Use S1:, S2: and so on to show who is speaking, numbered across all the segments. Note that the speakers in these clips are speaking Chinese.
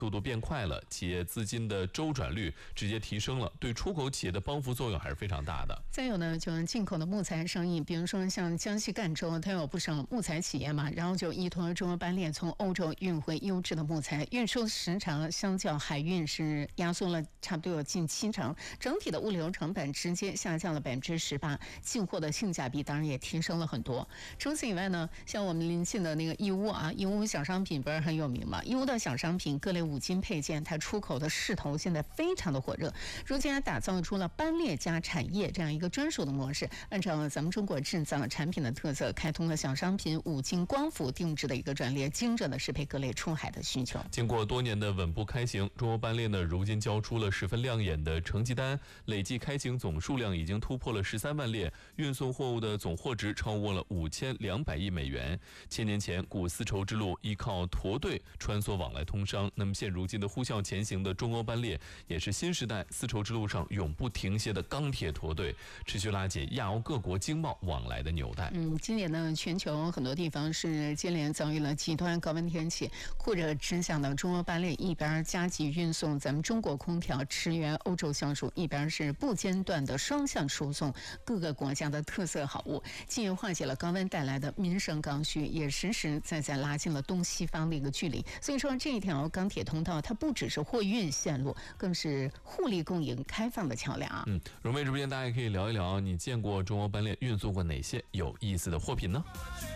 S1: 速度变快了，企业资金的周转率直接提升了，对出口企业的帮扶作用还是非常大的。
S2: 再有呢，就是进口的木材生意，比如说像江西赣州，它有不少木材企业嘛，然后就依托中欧班列从欧洲运回优质的木材，运输时长相较海运是压缩了差不多有近70%，整体的物流成本直接下降了18%，进货的性价比当然也提升了很多。除此以外呢，像我们临近的那个义乌啊，义乌小商品不是很有名嘛？义乌的小商品各类五金配件，它出口的势头现在非常的火热。如今还打造出了班列加产业这样一个专属的模式，按照咱们中国制造产品的特色，开通了小商品五金光伏定制的一个专列，精准的适配各类出海的需求。
S1: 经过多年的稳步开行，中欧班列呢，如今交出了十分亮眼的成绩单，累计开行总数量已经突破了13万列，运送货物的总货值超过了5200亿美元。千年前，古丝绸之路依靠驼队穿梭往来通商，那么现如今的呼啸前行的中欧班列，也是新时代丝绸之路上永不停歇的钢铁驼队，持续拉紧亚欧各国经贸往来的纽带。
S2: 今年呢，全球很多地方是接连遭遇了极端高温天气，酷热之下呢，中欧班列一边加急运送咱们中国空调驰援欧洲销售，一边是不间断的双向输送各个国家的特色好物，进而化解了高温带来的民生刚需，也实实在在拉近了东西方的一个距离。所以说，这一条钢铁通道它不只是货运线路，更是互利共赢开放的桥梁。
S1: 融媒直播间，大家也可以聊一聊，你见过中欧班列运送过哪些有意思的货品呢？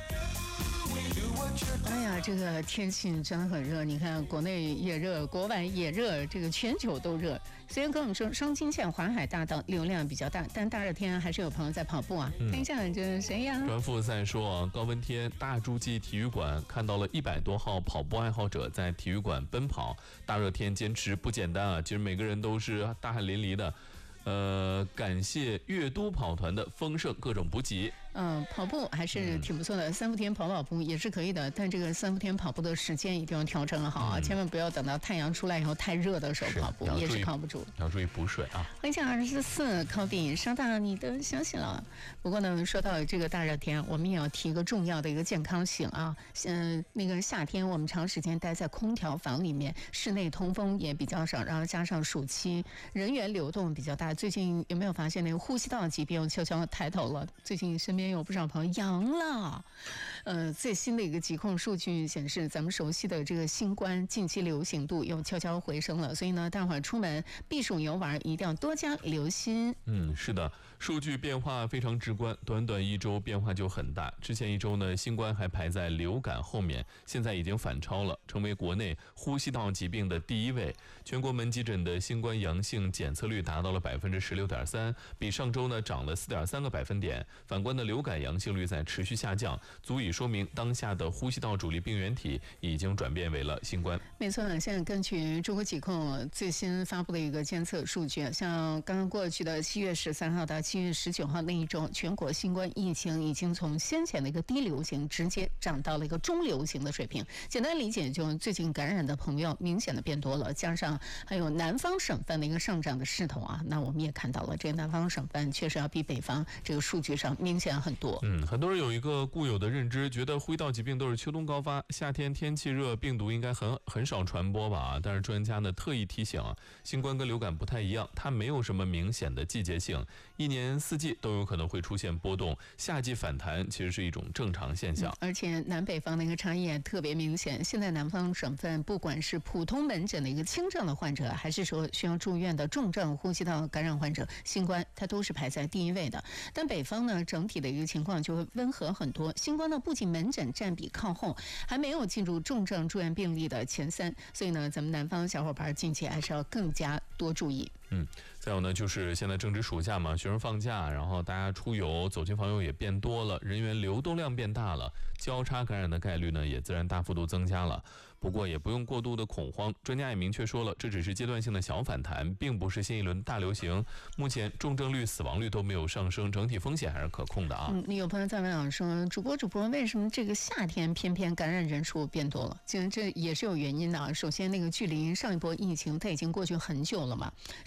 S2: 哎呀，这个天气真的很热，你看国内也热，国外也热，这个全球都热。虽然跟我们说双金线环海大道流量比较大，但大热天还是有朋友在跑步啊。看一下这是谁呀？
S1: 专复赛说，高温天大诸暨体育馆看到了100多号跑步爱好者在体育馆奔跑，大热天坚持不简单啊！其实每个人都是大汗淋漓的。感谢粤都跑团的丰盛各种补给。
S2: 跑步还是挺不错的，3伏天跑步也是可以的，但这个3伏天跑步的时间一定要调整好啊，千万不要等到太阳出来以后太热的时候跑步，也是靠不住。
S1: 要注意补水啊。
S2: 回想24考比收到你的消息了。不过呢，说到这个大热天，我们也要提一个重要的一个健康醒啊。那个夏天我们长时间待在空调房里面，室内通风也比较少，然后加上暑期人员流动比较大。最近有没有发现那个呼吸道疾病又悄悄抬头了？最近身边有不少朋友阳了。最新的一个疾控数据显示，咱们熟悉的这个新冠近期流行度又悄悄回升了。所以呢，大伙儿出门避暑游玩一定要多加留心。
S1: 是的，数据变化非常直观，短短1周变化就很大。之前1周呢，新冠还排在流感后面，现在已经反超了，成为国内呼吸道疾病的第1位。全国门急诊的新冠阳性检测率达到了16.3%，比上周呢涨了4.3个百分点。反观的流感阳性率在持续下降，足以说明当下的呼吸道主力病原体已经转变为了新冠。
S2: 没错，现在根据中国疾控最新发布的一个监测数据，像刚刚过去的7月13号到7月19号那一周，全国新冠疫情已经从先前的一个低流行直接涨到了一个中流行的水平。简单理解，就最近感染的朋友明显的变多了，加上还有南方省份的一个上涨的势头啊，那我们也看到了，这个南方省份确实要比北方这个数据上明显很多。
S1: 很多人有一个固有的认知，觉得呼吸道疾病都是秋冬高发，夏天天气热，病毒应该很少传播吧？但是专家呢特意提醒啊，新冠跟流感不太一样，它没有什么明显的季节性，一年4季都有可能会出现波动，夏季反弹其实是一种正常现象。
S2: 而且南北方的一个差异也特别明显，现在南方省份不管是普通门诊的一个轻症的患者，还是说需要住院的重症呼吸道感染患者，新冠它都是排在第1位的。但北方呢，整体的一个情况就会温和很多，新冠呢不仅门诊占比靠后，还没有进入重症住院病例的前3，所以呢，咱们南方小伙伴近期还是要更加多注意。
S1: 再有呢，就是现在正值暑假嘛，学生放假，然后大家出游，走亲访友也变多了，人员流动量变大了，交叉感染的概率呢也自然大幅度增加了。不过也不用过度的恐慌，专家也明确说了，这只是阶段性的小反弹，并不是新一轮大流行。目前重症率、死亡率都没有上升，整体风险还是可控的啊。
S2: 有朋友在问说，主播，为什么这个夏天偏偏感染人数变多了？其实这也是有原因的啊。首先，那个距离上一波疫情它已经过去很久了嘛，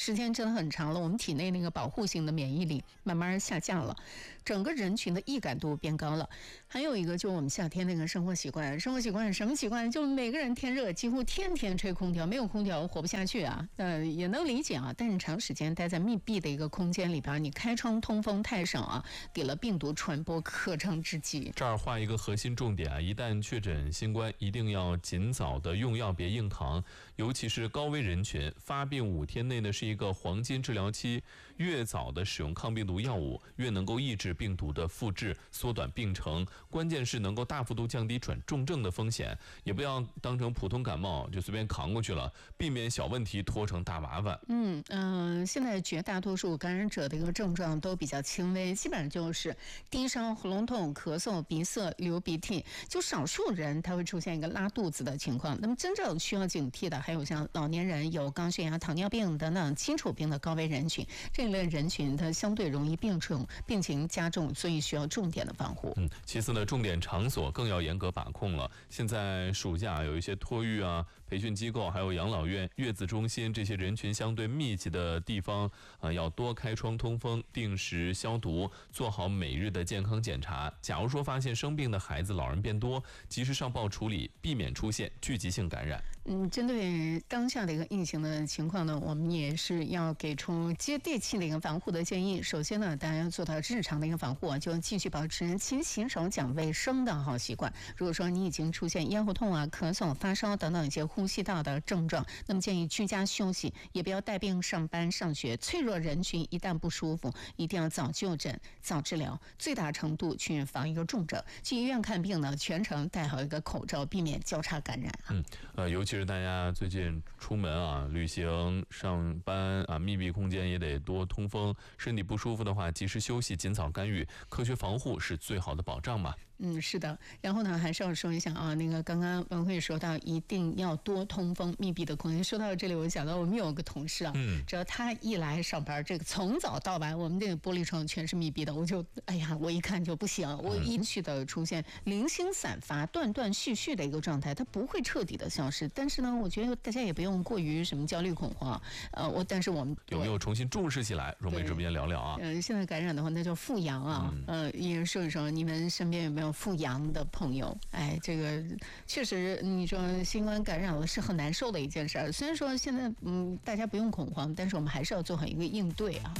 S2: 时间真的很长了，我们体内那个保护性的免疫力慢慢下降了，整个人群的易感度变高了。还有一个就是我们夏天那个生活习惯什么习惯？就每个人天热几乎天天吹空调，没有空调活不下去啊。也能理解啊，但是长时间待在密闭的一个空间里边，你开窗通风太少啊，给了病毒传播可乘之机。
S1: 这儿画一个核心重点啊，一旦确诊新冠，一定要尽早的用药，别硬扛，尤其是高危人群，发病5天内呢是一个黄金治疗期，越早的使用抗病毒药物，越能够抑制病毒的复制，缩短病程，关键是能够大幅度降低转重症的风险，也不要当成普通感冒就随便扛过去了，避免小问题拖成大麻烦。
S2: 现在绝大多数感染者的一个症状都比较轻微，基本上就是低烧、喉咙痛、咳嗽、鼻塞、流鼻涕，就少数人他会出现一个拉肚子的情况。那么真正需要警惕的还有像老年人、有高血压、糖尿病等等基础病的高危人群，这一类人群它相对容易病情加重，所以需要重点的防护。
S1: 其次呢，重点场所更要严格把控了。现在暑假有一些托育啊、培训机构，还有养老院、月子中心这些人群相对密集的地方要多开窗通风，定时消毒，做好每日的健康检查。假如说发现生病的孩子、老人变多，及时上报处理，避免出现聚集性感染。
S2: 针对当下的一个疫情的情况呢，我们也是要给出接地气的一个防护的建议。首先呢，大家要做到日常的一个防护就继续保持勤洗手、讲卫生的好习惯。如果说你已经出现咽喉痛啊、咳嗽、发烧等等一些呼吸道的症状，那么建议居家休息，也不要带病上班上学。脆弱人群一旦不舒服，一定要早就诊、早治疗，最大程度去防一个重症。去医院看病呢，全程戴好一个口罩，避免交叉感染
S1: 尤其是大家最近出门啊、旅行、上班啊，密闭空间也得多通风。身体不舒服的话，及时休息，尽早干预，科学防护是最好的保障嘛。
S2: 是的。然后呢，还是要说一下啊，那个刚刚文慧说到，一定要多通风密闭的空间。说到这里，我想到我们有个同事啊，只要他一来上班，这个从早到晚，我们这个玻璃窗全是密闭的，我一看就不行，我一去的出现零星散发、断断续续的一个状态，它不会彻底的消失。但是呢，我觉得大家也不用过于什么焦虑恐慌。但是我们
S1: 有没有重新重视起来？荣美这边聊聊啊。
S2: 现在感染的话，那叫复阳啊。也说一说，你们身边有没有复阳的朋友？这个确实，你说新冠感染了是很难受的一件事儿。虽然说现在大家不用恐慌，但是我们还是要做好一个应对啊。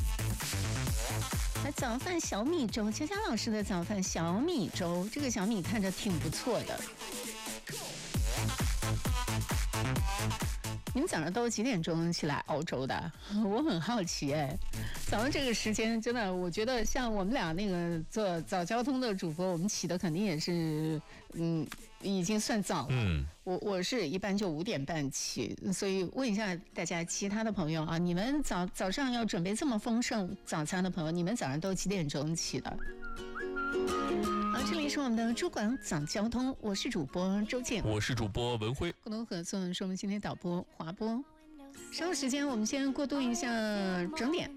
S2: 早饭小米粥，佳佳老师的早饭小米粥，这个小米看着挺不错的。你们早上都几点钟起来熬粥的？我很好奇早上这个时间真的，我觉得像我们俩那个做早交通的主播，我们起的肯定也是已经算早了。我是一般就5点半起，所以问一下大家其他的朋友啊，你们早上要准备这么丰盛早餐的朋友，你们早上都几点钟起的？好，这里是我们的中广早交通，我是主播周健，
S1: 我是主播文辉，
S2: 共同合作是我们今天导播华波。稍后时间我们先过渡一下整点。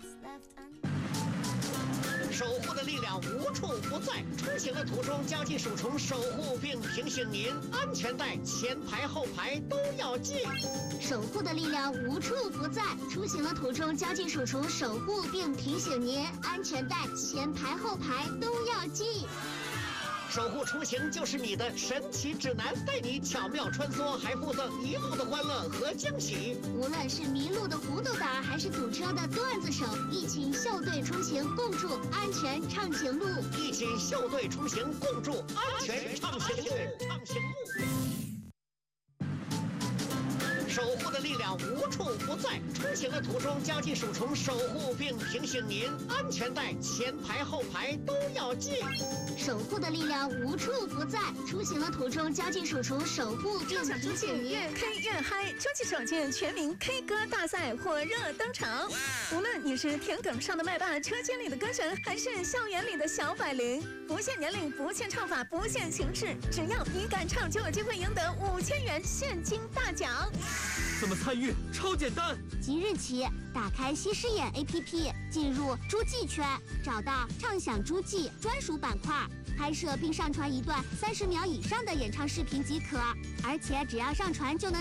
S3: 守护的力量无处不在，出行的途中交际鼠虫守护并提醒您，安全带前排后排都要系。
S4: 守护的力量无处不在，出行的途中交际鼠虫守护并提醒您，安全带前排后排都要系。
S3: 守护出行就是你的神奇指南，带你巧妙穿梭，还附赠一路的欢乐和惊喜。
S4: 无论是迷路的糊涂党，还是堵车的段子手，一起校队出行，共筑安全畅行路。
S3: 一起校队出行，共筑安全畅行路。守护的力量无处不在，出行的途中交际鼠虫守护并提醒您，安全带前排后排都要系。
S4: 守护的力量无处不在，出行的途中交际鼠虫守护并提醒您，
S2: 越 K 越嗨！秋季首届全民 K 歌大赛火热登场。无论你是田埂上的麦霸，车间里的歌神，还是校园里的小百灵，不限年龄，不限唱法，不限形式，只要你敢唱，就有机会赢得5000元现金大奖。
S5: 怎么参与？超简单！
S4: 即日起，打开西施眼 APP， 进入诸暨圈，找到畅享诸暨专属板块，拍摄并上传一段30秒以上的演唱视频即可，而且只要上传就能